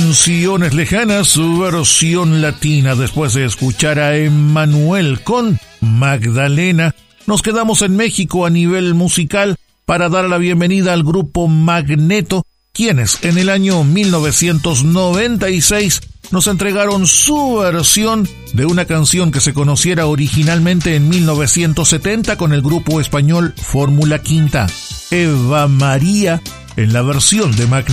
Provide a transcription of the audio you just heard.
Canciones Lejanas, su versión latina. Después de escuchar a Emmanuel con Magdalena, nos quedamos en México a nivel musical para dar la bienvenida al grupo Magneto, quienes en el año 1996 nos entregaron su versión de una canción que se conociera originalmente en 1970 con el grupo español Fórmula Quinta, Eva María, en la versión de Magneto.